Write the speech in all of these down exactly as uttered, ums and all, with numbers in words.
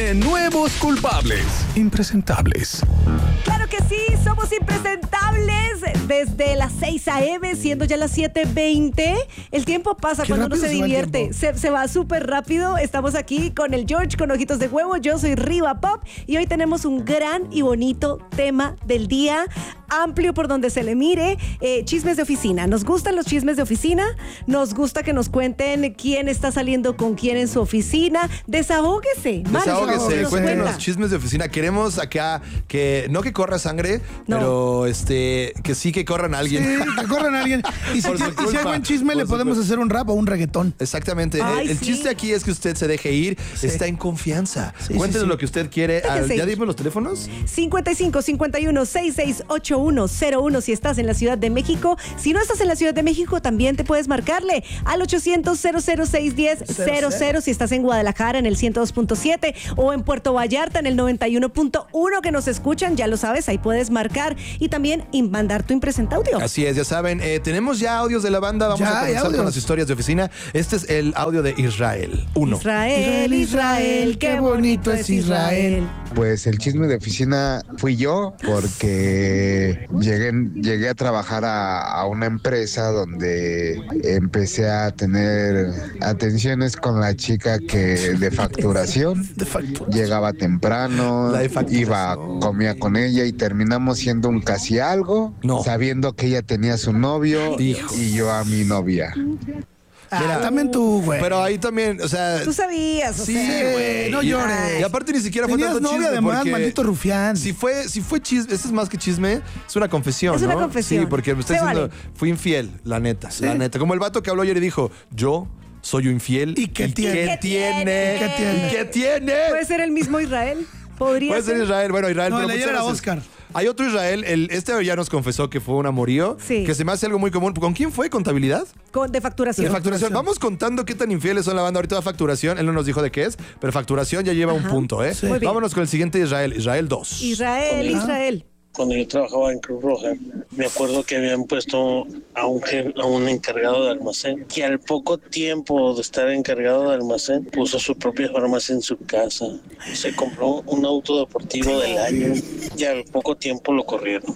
tiene nuevos culpables. Impresentables. Claro que sí, somos impresentables desde las seis a.m., siendo ya las siete veinte. El tiempo pasa cuando uno se divierte. Se, se va súper rápido. Estamos aquí con el George, con ojitos de huevo. Yo soy Riva Pop y hoy tenemos un gran y bonito tema del día. Amplio por donde se le mire. Eh, chismes de oficina. Nos gustan los chismes de oficina. Nos gusta que nos cuenten quién está saliendo con quién en su oficina. Desahóguese. Desahóguese. Cuéntenos chismes de oficina. Queremos acá que, no que corra sangre, no. pero este, que sí que corran a alguien. Sí, que corran a alguien. Y si, y si hay buen chisme, le podemos hacer un rap o un reggaetón. Exactamente. Ay, el el sí. chiste aquí es que usted se deje ir. Sí. Está en confianza. Sí, Cuéntenos sí, sí. lo que usted quiere. Al, ¿Ya dimos los teléfonos? cincuenta y cinco, cincuenta y uno, sesenta y seis ochenta y uno cero uno si estás en la Ciudad de México. Si no estás en la Ciudad de México, también te puedes marcarle al ochocientos, cero cero seis uno cero cero cero si estás en Guadalajara en el ciento dos punto siete o en Puerto Vallarta en el noventa y uno punto uno que nos escuchan, ya lo sabes, ahí puedes marcar y también mandar tu impresenta audio. Así es, ya saben, eh, tenemos ya audios de la banda, vamos ya, a comenzar con las historias de oficina. Este es el audio de Israel, uno. Israel, Israel, qué bonito es Israel. Pues el chisme de oficina fui yo, porque llegué, llegué a trabajar a, a una empresa donde empecé a tener atenciones con la chica que de facturación. De facturación. Llegaba temprano, iba, comía con ella y terminamos siendo un casi algo, no. sabiendo que ella tenía su novio Hijo. y yo a mi novia. Mira, ah, también tú, güey. Pero ahí también, o sea... Tú sabías, o sí, sea... güey. No llores. Y aparte ni siquiera fue Tenías tanto novia chisme además, porque... maldito rufián. Si fue, si fue chisme, esto es más que chisme, es una confesión, Es ¿no? una confesión. Sí, porque me está Se diciendo, vale. fui infiel, la neta, ¿Sí? la neta. Como el vato que habló ayer y dijo, yo... soy infiel. ¿Y qué tiene? ¿Qué tiene? ¿Y qué tiene? ¿Y qué tiene? Puede ser el mismo Israel. Podría Puede ser Israel. Bueno, Israel. No, pero el ayer era Oscar. Hay otro Israel. El, este ya nos confesó que fue un amorío. Sí. Que se me hace algo muy común. ¿Con quién fue? ¿Contabilidad? Con, de facturación. De facturación. Vamos contando qué tan infieles son la banda. Ahorita va facturación. Él no nos dijo de qué es, pero facturación ya lleva Ajá. un punto, ¿eh? Sí. Vámonos con el siguiente Israel. Israel dos. Israel, Ajá. Israel. Cuando yo trabajaba en Cruz Roja, me acuerdo que habían puesto a un, a un encargado de almacén, que al poco tiempo de estar encargado de almacén, puso su propia farmacia en su casa. Se compró un auto deportivo del año y al poco tiempo lo corrieron.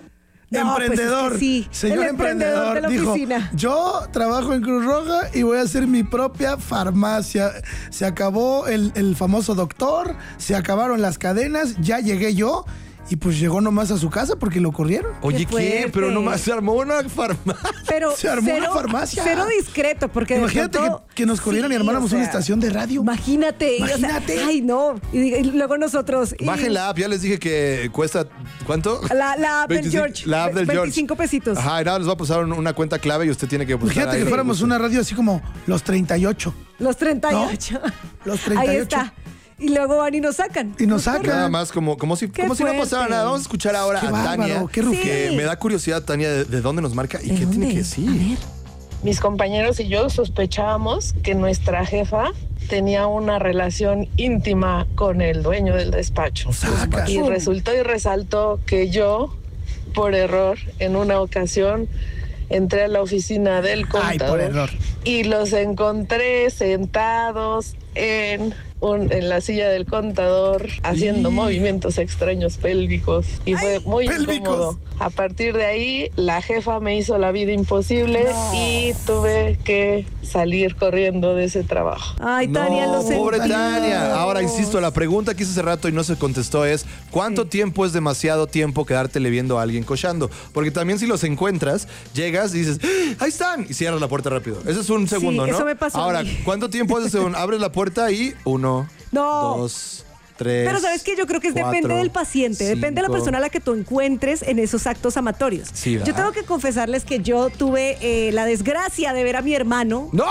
No, emprendedor, pues es que sí. señor El emprendedor, emprendedor, de la dijo, oficina. yo trabajo en Cruz Roja y voy a hacer mi propia farmacia. Se acabó el, el famoso doctor, se acabaron las cadenas, ya llegué yo. Y pues llegó nomás a su casa porque lo corrieron. Oye, ¿qué? ¿qué? Pero nomás se armó una farmacia. Pero se armó cero, una farmacia. Cero discreto, porque imagínate pronto, que, que nos corrieran sí, y armáramos o sea, una estación de radio. Imagínate. Imagínate. O sea, ay, no. Y, y luego nosotros. Y... Bajen la app, ya les dije que cuesta, ¿cuánto? La, la app del George. La app del George. veinticinco pesitos. Ajá, y nada, les va a pasar una cuenta clave y usted tiene que buscar. Imagínate ahí. que fuéramos una radio así como los treinta y ocho. Los treinta y ocho. ¿No? Los treinta y ocho. Ahí está. Y luego van y nos sacan. Y nos sacan. Nada más como, como, si, como si no pasara nada. Vamos a escuchar ahora qué a bárbaro, Tania. Qué sí. Que me da curiosidad, Tania, de, de dónde nos marca y qué dónde? tiene que decir. Mis compañeros y yo sospechábamos que nuestra jefa tenía una relación íntima con el dueño del despacho. Saca. Y resultó y resaltó que yo, por error, en una ocasión, entré a la oficina del contador. Ay, por error. Y los encontré sentados en... Un, en la silla del contador haciendo y... movimientos extraños pélvicos y Ay, fue muy pélvicos. incómodo. A partir de ahí la jefa me hizo la vida imposible no. y tuve que salir corriendo de ese trabajo. Ay, Tania, no, lo sé. Pobre Tania. Ahora, insisto, la pregunta que hice hace rato y no se contestó es ¿cuánto sí. tiempo es demasiado tiempo quedártele viendo a alguien cochando? Porque también si los encuentras, llegas y dices ¡ah, ahí están! Y cierras la puerta rápido. Eso es un segundo, sí, ¿no? Eso me pasó. Ahora, ¿cuánto tiempo es eso? Abres la puerta y uno, no. dos... Tres, Pero ¿sabes qué? Yo creo que es cuatro, depende del paciente, cinco. Depende de la persona a la que tú encuentres en esos actos amatorios. Sí, yo tengo que confesarles que yo tuve eh, la desgracia de ver a mi hermano. ¡No!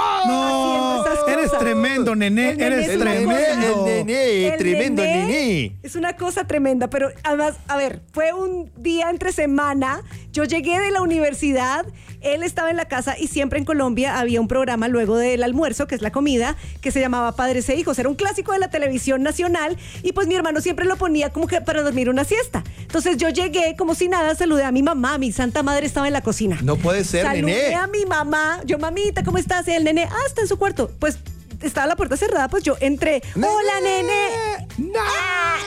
No, eres tremendo, nené, el nené eres es tremendo. El nené, el tremendo nené nené. Es una cosa tremenda, pero además, a ver, fue un día entre semana, yo llegué de la universidad, él estaba en la casa y siempre en Colombia había un programa luego del almuerzo, que es la comida, que se llamaba Padres e Hijos. Era un clásico de la televisión nacional y pues mi hermano siempre lo ponía como que para dormir una siesta. Entonces yo llegué como si nada, saludé a mi mamá, mi santa madre estaba en la cocina. No puede ser, saludé nené. Saludé a mi mamá, yo, mamita, ¿cómo estás? Y el nene, ah, está en su cuarto. Pues estaba la puerta cerrada, pues yo entré. ¡Nene! ¡Hola, nene! ¡Nene!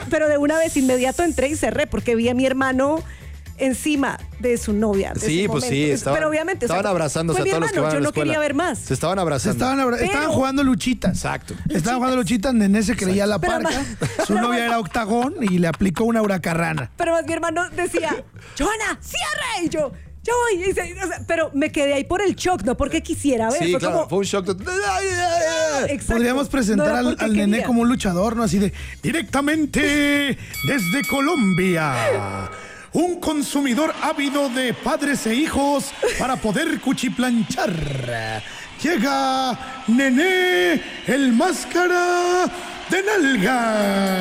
pero de una vez inmediato entré y cerré porque vi a mi hermano encima de su novia. De Sí, pues sí, estaban, pero obviamente estaban o sea, abrazándose a todos los que van a yo la no escuela. quería ver más. Se estaban Se abrazando. estaban, abra- Pero- estaban jugando luchitas. Exacto. Estaban jugando luchitas, Nené se creía la Pero parca. Su novia era octagón y le aplicó una huracarrana. Pero más mi hermano decía, Johanna, cierre. Y yo, yo voy. Y se- o sea, pero me quedé ahí por el shock, no porque quisiera ver. Sí, fue claro, como, fue un shock. de- exacto. Podríamos presentar No era al, porque al Nené quería. como un luchador, ¿no? Así de, directamente desde Colombia. Un consumidor ávido de padres e hijos para poder cuchiplanchar. Llega Nené, el máscara de nalga.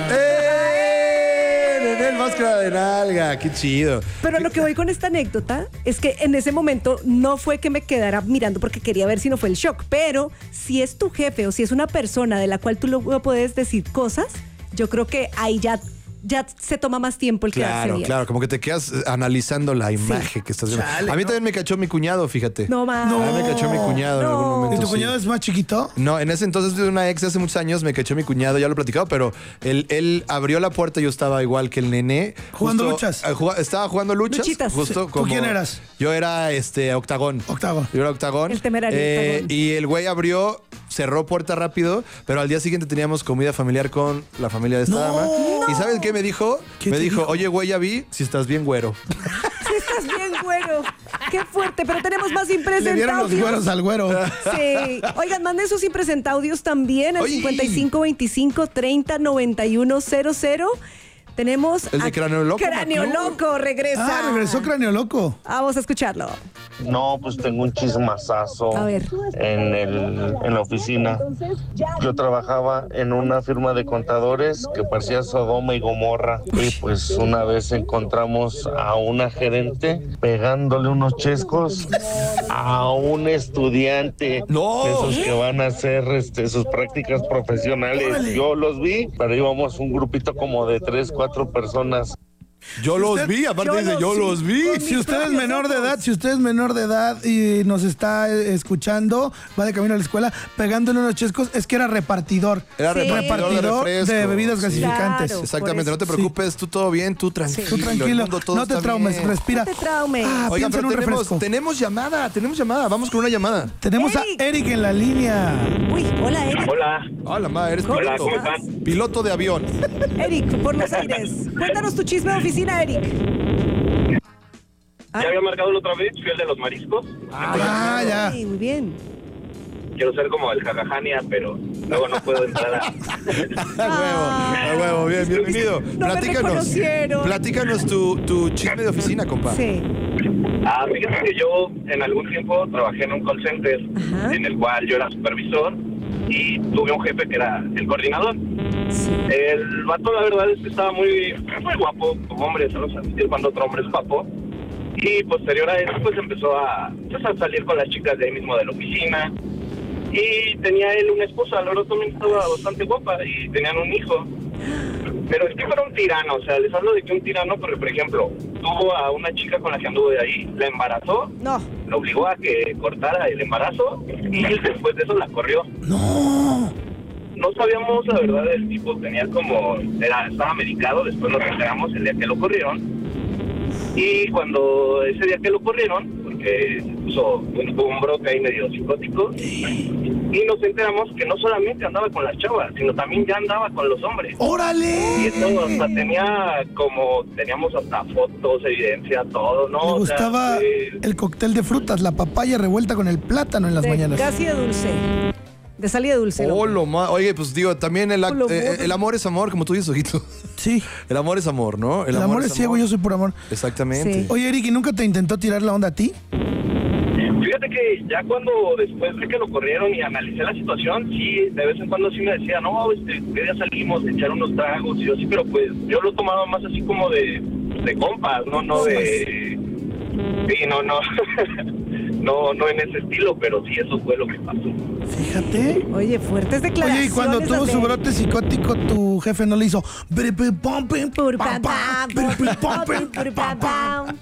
¡Eh! Nené, el máscara de nalga. Qué chido. Pero a lo que voy con esta anécdota es que en ese momento no fue que me quedara mirando porque quería ver si no fue el shock, pero si es tu jefe o si es una persona de la cual tú luego puedes decir cosas, yo creo que ahí ya, ya se toma más tiempo el quedarse Claro, bien. claro, como que te quedas eh, analizando la imagen que estás viendo. Chale, a mí ¿no? también me cachó mi cuñado, fíjate. No más. A mí me cachó mi cuñado en No. algún momento. ¿Y tu sí. cuñado es más chiquito? No, en ese entonces de una ex de hace muchos años me cachó mi cuñado, ya lo he platicado, pero él, él abrió la puerta y yo estaba igual que el Nené. ¿Jugando Justo, luchas? eh, juga- estaba jugando luchas. Luchitas. Justo ¿Tú como- quién eras? Yo era este octagón. Octagón. Yo era octagón. El temerario Eh, octagón. Y el güey abrió, cerró puerta rápido, pero al día siguiente teníamos comida familiar con la familia de esta dama. ¿Y sabes qué me dijo? ¿Qué Me te dijo, dijo? oye, güey, ya vi si estás bien güero. Sí, estás bien, güero. Qué fuerte, pero tenemos más Le dieron los impresentaudios. güeros al güero. Sí. Oigan, manden sus impresentaudios también al Oye. cincuenta y cinco veinticinco treinta noventa y uno cero cero. Tenemos El de a Cráneo Loco, Cráneo Maclú. Loco regresa. Ah, regresó Cráneo Loco. Vamos a escucharlo. No, pues tengo un chismazazo A ver. en, el, en la oficina. Yo trabajaba en una firma de contadores que parecía Sodoma y Gomorra. Y pues una vez encontramos a una gerente pegándole unos chescos a un estudiante. ¡No! De esos que van a hacer este, sus prácticas profesionales. Yo los vi, pero íbamos un grupito como de tres, cuatro personas. Yo los usted- vi, aparte yo dice, los- yo sí, los vi. con Si mis usted es propios menor de ojos. edad, si usted es menor de edad y nos está eh, escuchando, va de camino a la escuela, pegándole unos chescos, es que era repartidor. Era Sí. repartidor, Repartidor de, de, refresco. bebidas Sí. gasificantes. Claro. Exactamente, Por no te eso. preocupes, tú todo bien, tú tranquilo. Tú el tranquilo, mundo todo no te está traumes, bien. respira. No te traumes. Ah, Oigan, piensa en pero un tenemos, refresco. tenemos llamada, tenemos llamada. Vamos con una llamada. Tenemos Eric. a Eric en la línea. Uy, hola, Eric. Hola. Hola, ma, eres Hola, piloto. ¿cómo estás? Piloto de avión. Eric, por los aires. Cuéntanos tu chisme de oficina, Eric. Ya había marcado la otra vez, fui el de los mariscos. Ah, ya. Sí, muy bien. Quiero ser como el jajajania, pero luego no puedo entrar a... A huevo, a huevo, bien, bienvenido. No me reconocieron. platícanos tu, tu chisme de oficina, compa. Sí. Ah, fíjate que yo en algún tiempo trabajé en un call center, Ajá. en el cual yo era supervisor y tuve un jefe que era el coordinador. El vato, la verdad es que estaba muy, muy guapo, como hombre, ¿sabes? A decir cuando otro hombre es guapo. Y posterior a eso, pues empezó a, pues, a salir con las chicas de ahí mismo de la oficina. Y tenía él una esposa, la verdad también estaba bastante guapa y tenían un hijo. Pero es que era un tirano, o sea, les hablo de que un tirano, porque por ejemplo, tuvo a una chica con la que anduvo de ahí, la embarazó, No. la obligó a que cortara el embarazo y después de eso la corrió. No. No sabíamos, la verdad, el tipo tenía como, era, estaba medicado, después nos enteramos el día que lo corrieron. Y cuando ese día que lo corrieron, porque se puso, bueno, tuvo un brote ahí medio psicótico, y nos enteramos que no solamente andaba con las chavas, sino también ya andaba con los hombres. Y ¡Órale! eso, hasta tenía como, teníamos hasta fotos, evidencia, todo, ¿no? Me O sea, gustaba eh, el cóctel de frutas, la papaya revuelta con el plátano en las De mañanas. casi de dulce. De salida dulce. ¿no? Oh, lo ma- Oye, pues digo, también el, act- Lo eh, bodo. el amor es amor, como tú dices, ojito. Sí. El amor es amor, ¿no? El, amor, es ciego, yo soy por amor. Exactamente. Sí. Oye, Eric, ¿y nunca te intentó tirar la onda a ti? Fíjate que ya cuando después de que lo corrieron y analicé la situación, sí, de vez en cuando sí me decía, no, este, que ya salimos a echar unos tragos y yo sí, pero pues yo lo tomaba más así como de, de compas, no, no de... Sí, no, no, no, no en ese estilo, pero sí, eso fue lo que pasó. Fíjate. Oye, fuertes Oye, declaraciones. y cuando tuvo de- su brote psicótico, tu jefe no le hizo. Pur, pam, pam, pur, pam, pam, pur, pam, pam.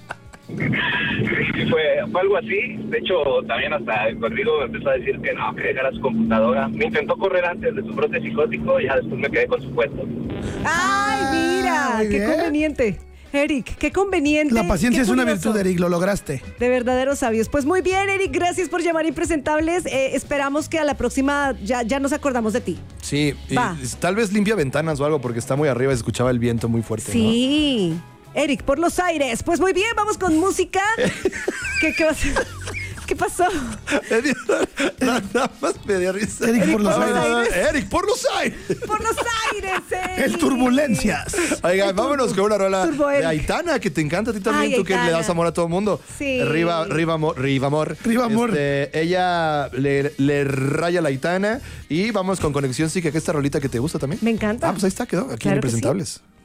Fue, fue algo así. De hecho, también hasta conmigo me empezó a decir que no, que dejara su computadora. Me intentó correr antes de su brote psicótico y ya después me quedé con su puesto. ¡Ay, mira! Muy ¡Qué bien. conveniente! Eric, qué conveniente. La paciencia qué es una curioso. virtud, Eric, lo lograste. De verdaderos sabios. Pues muy bien, Eric, gracias por llamar Impresentables. Eh, esperamos que a la próxima ya, ya nos acordamos de ti. Sí, y Va. tal vez limpia ventanas o algo porque está muy arriba y se escuchaba el viento muy fuerte. Sí. Eric, por los aires. Pues muy bien, vamos con música. ¿Qué, qué, vas a- ¿Qué pasó? ¿No? Nada más me dio risa. Eric por los por los aires. aires. Eric, por los aires. Por los aires, Eric. El turbulencias. Oigan, vámonos con una rola Turbo de Eric. Aitana, que te encanta a ti también, Ay, tú que Aitana. le das amor a todo el mundo. Sí. Riva, Riva, Amor. Riva Amor. Riva Amor. Este, ella le, le raya la Aitana y vamos con Conexión Psique, que esta rolita que te gusta también. Me encanta. Ah, pues ahí está, quedó. Aquí Claro en que sí. Impresentables.